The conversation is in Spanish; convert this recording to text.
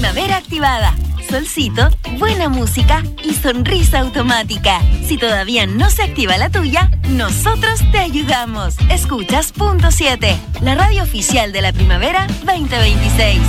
primavera activada. Solcito, buena música y sonrisa automática. Si todavía no se activa la tuya, nosotros te ayudamos. Escuchas Punto 7, la radio oficial de la primavera 2026.